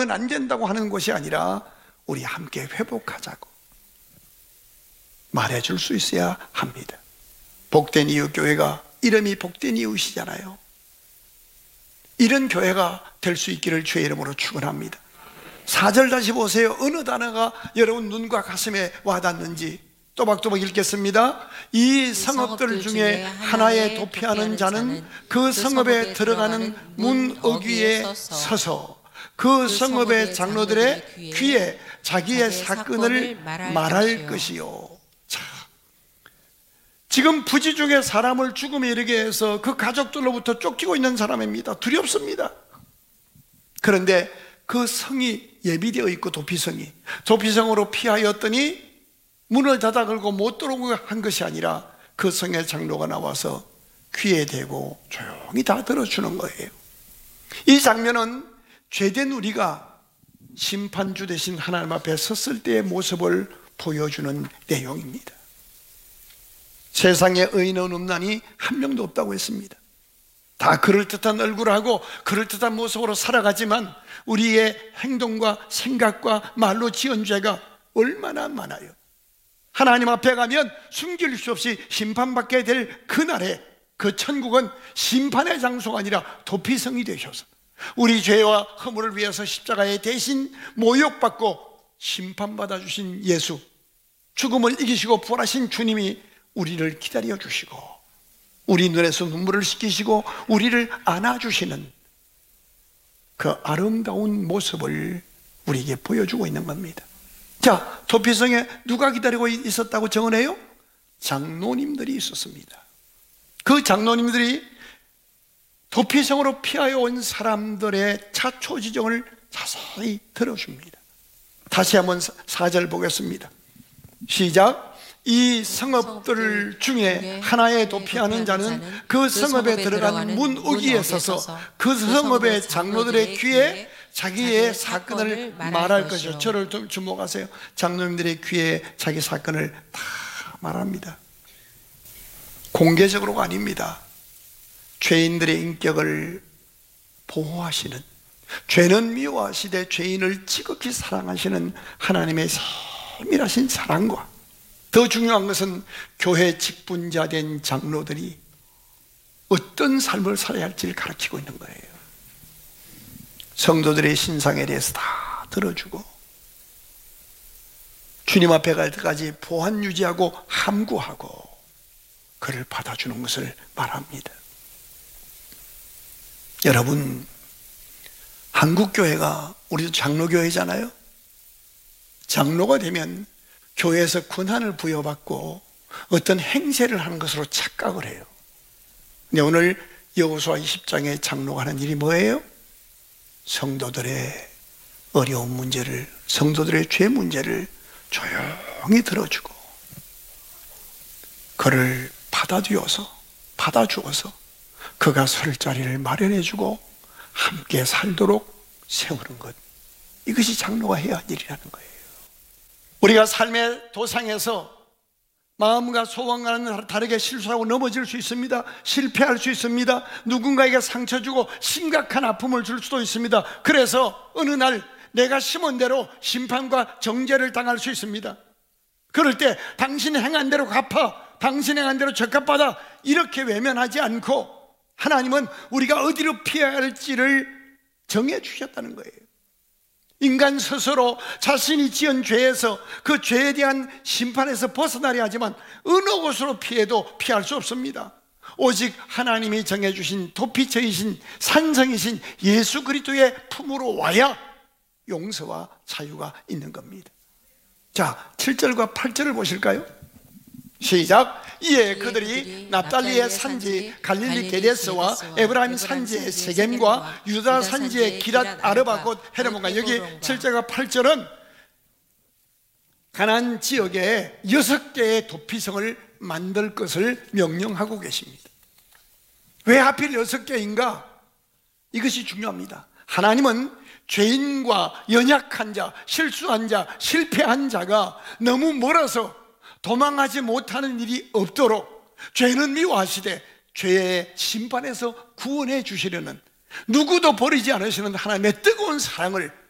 하면 안 된다고 하는 것이 아니라 우리 함께 회복하자고 말해줄 수 있어야 합니다. 복된 이웃 교회가 이름이 복된 이웃이잖아요. 이런 교회가 될 수 있기를 주의 이름으로 축원합니다. 4절 다시 보세요. 어느 단어가 여러분 눈과 가슴에 와닿는지 또박또박 읽겠습니다. 이 성읍들 중에 하나에 도피하는 자는 그 성읍에 들어가는 문 어귀에 서서 그 성읍의 장로들의 귀에 자기의 사건을 말할 것이요. 자, 지금 부지 중에 사람을 죽음에 이르게 해서 그 가족들로부터 쫓기고 있는 사람입니다. 두렵습니다. 그런데 그 성이 예비되어 있고 도피성으로 피하였더니 문을 닫아 걸고 못 들어오게 한 것이 아니라 그 성의 장로가 나와서 귀에 대고 조용히 다 들어주는 거예요. 이 장면은 죄된 우리가 심판주 대신 하나님 앞에 섰을 때의 모습을 보여주는 내용입니다. 세상에 의인은 없나니 한 명도 없다고 했습니다. 다 그럴듯한 얼굴하고 그럴듯한 모습으로 살아가지만 우리의 행동과 생각과 말로 지은 죄가 얼마나 많아요. 하나님 앞에 가면 숨길 수 없이 심판받게 될 그날에 그 천국은 심판의 장소가 아니라 도피성이 되셔서 우리 죄와 허물을 위해서 십자가에 대신 모욕받고 심판받아 주신 예수, 죽음을 이기시고 부활하신 주님이 우리를 기다려 주시고 우리 눈에서 눈물을 씻기시고 우리를 안아주시는 그 아름다운 모습을 우리에게 보여주고 있는 겁니다. 자, 도피성에 누가 기다리고 있었다고 정언해요? 장로님들이 있었습니다. 그 장로님들이 도피성으로 피하여 온 사람들의 자초지정을 자세히 들어줍니다. 다시 한번 4절 보겠습니다. 시작. 이 성읍들 중에 하나에 도피하는 자는 그 성읍에 들어간 문 어귀에 서서 그 성읍의 장로들의 귀에 자기의 사건을 말할 것이요. 저를 좀 주목하세요. 장로님들의 귀에 자기 사건을 다 말합니다. 공개적으로가 아닙니다. 죄인들의 인격을 보호하시는, 죄는 미워하시되 죄인을 지극히 사랑하시는 하나님의 세밀하신 사랑과, 더 중요한 것은 교회 직분자 된 장로들이 어떤 삶을 살아야 할지를 가르치고 있는 거예요. 성도들의 신상에 대해서 다 들어주고 주님 앞에 갈 때까지 보안 유지하고 함구하고 그를 받아주는 것을 말합니다. 여러분, 한국교회가 우리도 장로교회잖아요. 장로가 되면 교회에서 권한을 부여받고 어떤 행세를 하는 것으로 착각을 해요. 근데 오늘 여호수아 20장의 장로가 하는 일이 뭐예요? 성도들의 어려운 문제를, 성도들의 죄 문제를 조용히 들어주고 그를 받아주어서 그가 설 자리를 마련해주고 함께 살도록 세우는 것, 이것이 장로가 해야 할 일이라는 거예요. 우리가 삶의 도상에서 마음과 소원과는 다르게 실수하고 넘어질 수 있습니다. 실패할 수 있습니다. 누군가에게 상처 주고 심각한 아픔을 줄 수도 있습니다. 그래서 어느 날 내가 심은 대로 심판과 정죄를 당할 수 있습니다. 그럴 때 당신 행한 대로 갚아, 당신 행한 대로 적합받아, 이렇게 외면하지 않고 하나님은 우리가 어디로 피해야 할지를 정해 주셨다는 거예요. 인간 스스로 자신이 지은 죄에서 그 죄에 대한 심판에서 벗어나려 하지만 어느 곳으로 피해도 피할 수 없습니다. 오직 하나님이 정해주신 도피처이신 산성이신 예수 그리스도의 품으로 와야 용서와 자유가 있는 겁니다. 자, 7절과 8절을 보실까요? 시작. 이에 그들이 납달리의 산지 갈릴리 게데스와 에브라임 산지의 세겜과 유다 산지의 기랏 아르바 곧 헤르몬과, 여기 7절과 8절은 가나안 지역에 6개의 도피성을 만들 것을 명령하고 계십니다. 왜 하필 6개인가? 이것이 중요합니다. 하나님은 죄인과 연약한 자, 실수한 자, 실패한 자가 너무 멀어서 도망하지 못하는 일이 없도록 죄는 미워하시되 죄의 심판에서 구원해 주시려는, 누구도 버리지 않으시는 하나님의 뜨거운 사랑을